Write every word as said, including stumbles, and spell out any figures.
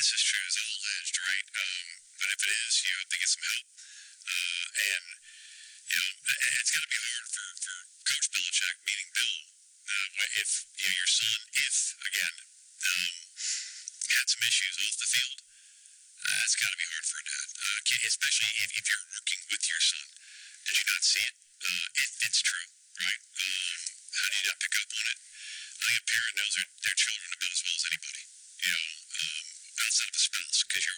glass is true is all edged, right? Um, but if it is, you have to get some help. Uh, and you know, it's going to be hard for, for Coach Belichick, meaning Bill, uh, if you know, your son, if again, um, had some issues off the field. Uh, it's got to be hard for a dad, uh, especially if, if you're working with your son. Did you not see it? Uh, it it's true, right? Um, how do you not pick up on it? I think a parent knows their, their children about as well as